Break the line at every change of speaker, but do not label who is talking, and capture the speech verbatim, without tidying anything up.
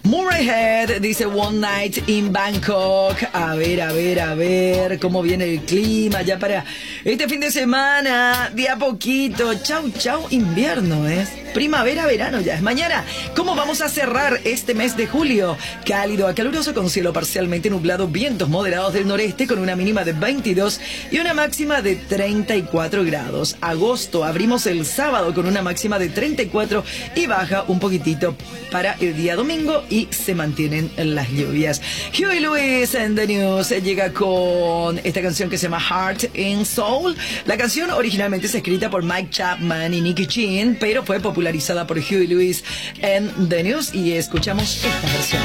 Murray Head dice One Night in Bangkok. A ver, a ver, a ver cómo viene el clima ya para este fin de semana. De a poquito. Chau, chau, invierno, ¿es? Primavera, verano ya es mañana. ¿Cómo vamos a cerrar este mes de julio? Cálido a caluroso con cielo parcialmente nublado, vientos moderados del noreste con una mínima de veintidós y una máxima de treinta y cuatro grados. Agosto, abrimos el sábado con una máxima de treinta y cuatro y baja un poquitito para el día domingo y se mantienen las lluvias. Huey Lewis en The News llega con esta canción que se llama Heart and Soul. La canción originalmente es escrita por Mike Chapman y Nicky Chin, pero fue popularizada por Huey Lewis en The News y escuchamos esta versión.